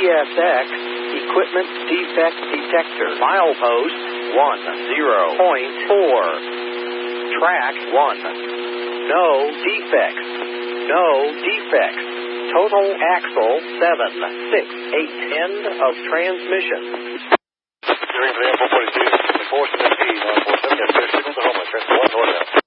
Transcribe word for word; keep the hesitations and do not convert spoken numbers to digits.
S X Equipment Defect Detector. Milepost one zero point four. Track one. No defects. No defects. Total axle seven six eight. End of transmission. Green three four forty-two. Enforcement P nine four seven. Signal to Homeland. Transfer one northbound.